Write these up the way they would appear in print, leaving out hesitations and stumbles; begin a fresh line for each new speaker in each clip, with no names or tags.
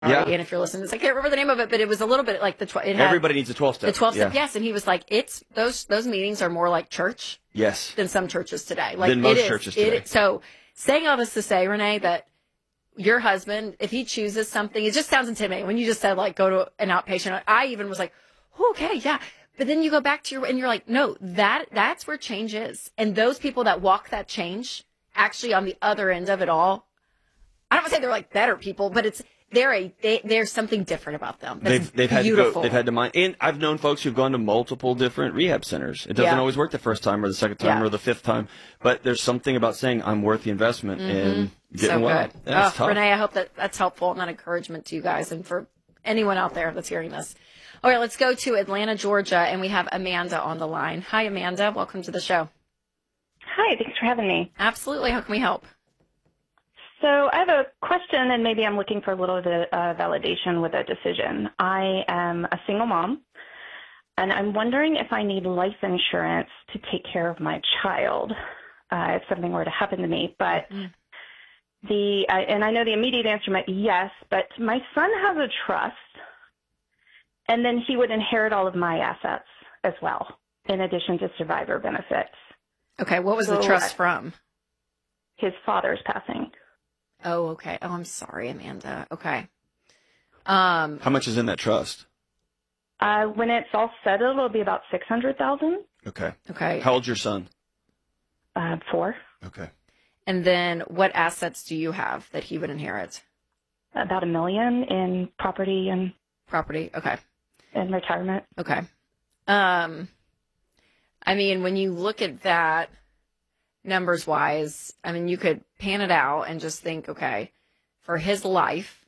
Yeah.
And if you're listening, I can't remember the name of it, but it was a little bit like
Everybody needs a 12-step.
The 12-step, yes. And he was like, those meetings are more like church.
Yes.
Than some churches today. Like
than most churches today.
So saying all this to say, Renee, that your husband, if he chooses something, it just sounds intimidating. When you just said, like, go to an outpatient, I even was like, oh, okay, yeah. But then you go back to and you're like, no, that's where change is. And those people that walk that change, actually on the other end of it all, I don't want to say they're like better people, but there's something different about them.
They've had to mind. And I've known folks who've gone to multiple different rehab centers. It doesn't always work the first time or the second time or the fifth time, but there's something about saying I'm worth the investment and getting well.
Good. That's tough. Renee, I hope that's helpful and that encouragement to you guys and for anyone out there that's hearing this. All right, let's go to Atlanta, Georgia, and we have Amanda on the line. Hi, Amanda. Welcome to the show.
Hi, thanks for having me.
Absolutely. How can we help?
So I have a question, and maybe I'm looking for a little bit of validation with a decision. I am a single mom, and I'm wondering if I need life insurance to take care of my child if something were to happen to me. But and I know the immediate answer might be yes, but my son has a trust, and then he would inherit all of my assets as well, in addition to survivor benefits.
Okay, what was the trust from?
His father's passing.
Oh, okay. Oh, I'm sorry, Amanda. Okay.
How much is in that trust?
When it's all settled, it'll be about $600,000.
Okay.
Okay.
How old's your son?
4.
Okay.
And then what assets do you have that he would inherit?
About $1 million in property and
Okay.
And retirement.
Okay. I mean, when you look at that, numbers wise, I mean, you could pan it out and just think, okay, for his life,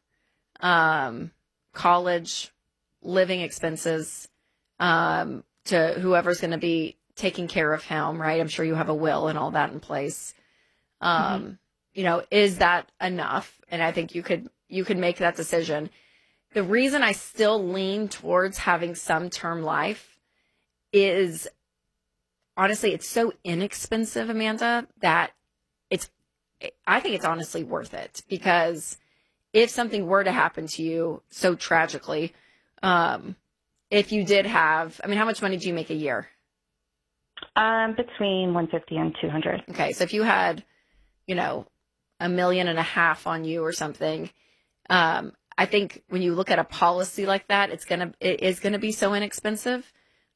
college, living expenses, to whoever's going to be taking care of him, right? I'm sure you have a will and all that in place. Is that enough? And I think you could make that decision. The reason I still lean towards having some term life is, honestly, it's so inexpensive, Amanda, that I think it's honestly worth it, because if something were to happen to you so tragically, if you did have, I mean, how much money do you make a year?
Between $150 and $200.
Okay. So if you had, $1.5 million on you or something, I think when you look at a policy like that, it is gonna be so inexpensive,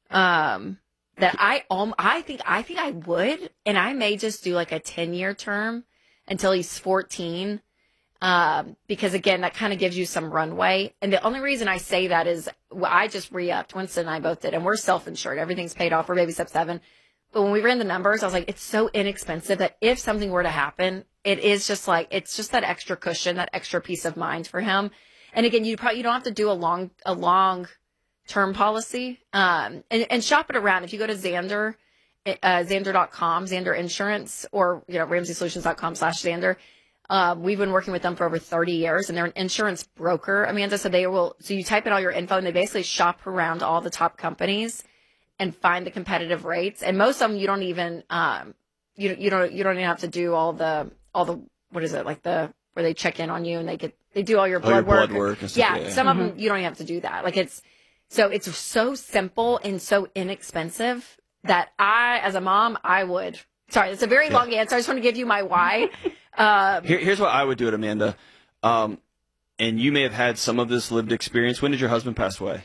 that I think I would, and I may just do like a 10-year term until he's 14, because again, that kind of gives you some runway. And the only reason I say that is I just re-upped. Winston and I both did, and we're self-insured. Everything's paid off. We're baby step 7. But when we ran the numbers, I was like, it's so inexpensive that if something were to happen, it's just that extra cushion, that extra peace of mind for him. And again, you don't have to do a long term policy, and shop it around. If you go to Xander, Xander.com, Xander Insurance, or, RamseySolutions.com/Xander, we've been working with them for over 30 years, and they're an insurance broker, Amanda. So so you type in all your info, and they basically shop around all the top companies and find the competitive rates. And most of them, you don't even, you don't even have to do all the, what is it, like where they check in on you and they do all your blood work.
And stuff,
yeah. Some of them, you don't even have to do that. Like it's so simple and so inexpensive that as a mom, sorry, it's a very long answer. I just want to give you my why.
Here's what I would do it, Amanda. And you may have had some of this lived experience. When did your husband pass away?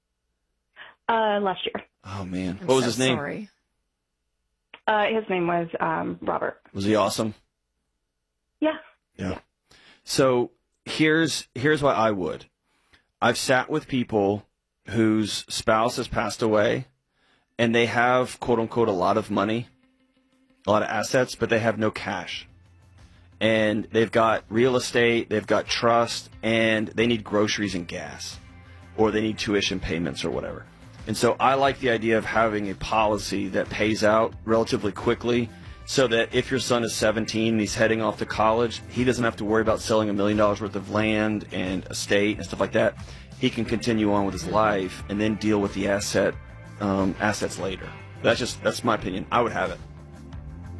Last year.
Oh man. What was his name?
Sorry.
His name was, Robert.
Was he awesome?
Yeah.
So here's what I would. I've sat with people whose spouse has passed away, and they have, quote unquote, a lot of money, a lot of assets, but they have no cash. And they've got real estate, they've got trust, and they need groceries and gas, or they need tuition payments or whatever. And so I like the idea of having a policy that pays out relatively quickly, so that if your son is 17 and he's heading off to college, he doesn't have to worry about selling $1 million worth of land and estate and stuff like that. He can continue on with his life and then deal with the assets later. That's my opinion. I would have it.